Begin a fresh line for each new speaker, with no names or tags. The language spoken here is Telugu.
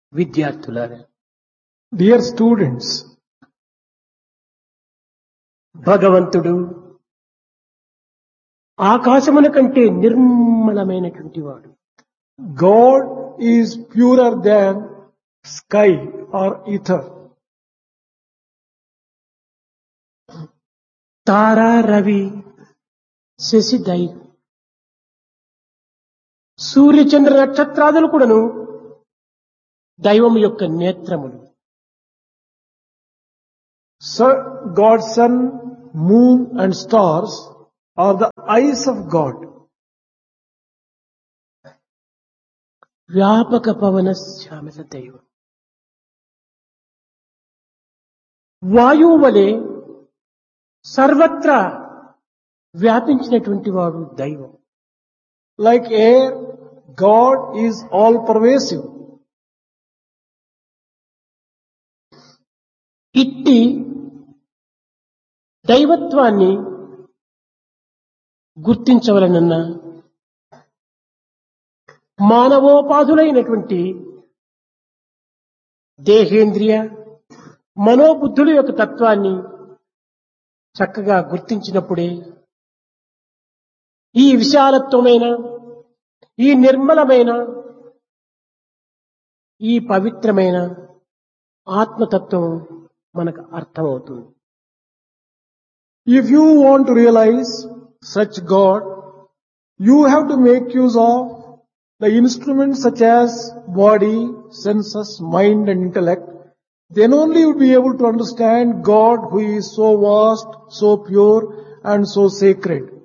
విద్యార్థులారా,
Dear students,
భగవంతుడు ఆకాశమున కంటే నిర్మలమైనటువంటి వాడు.
God is purer than sky or ether.
తారా, రవి, శశి, దైవం, సూర్యచంద్ర నక్షత్రాదులు కూడాను దైవం యొక్క నేత్రములు.
God's sun, moon and stars are the eyes of God.
వ్యాపక పవన శ్యామల దైవం. వాయువు వలె సర్వత్రా వ్యాపించినటువంటి వాడు దైవం.
Like air, God is all pervasive.
ఇట్టి దైవత్వాన్ని గుర్తించవలనన్నా మానవోపాధులైనటువంటి దేహేంద్రియ మనోబుద్ధుల యొక్క తత్వాన్ని చక్కగా గుర్తించినప్పుడే ఈ విశాలత్వమైన, ఈ నిర్మలమైన, ఈ పవిత్రమైన ఆత్మతత్వం మనకు అర్థమవుతుంది.
If you want to realize such God, you have to make use of the instruments such as body, senses, mind and intellect. Then only you will be able to understand God who is so vast, so pure and so sacred.